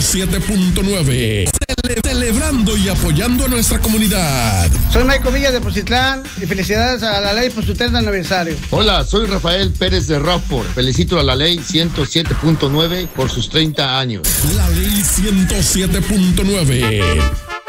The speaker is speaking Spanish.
107.9. Celebrando y apoyando a nuestra comunidad. Soy Michael Villa de Poncitlán y felicidades a la ley por su 30 aniversario. Hola, soy Rafael Pérez de Rockford. Felicito a la ley 107.9 por sus 30 años. La ley 107.9.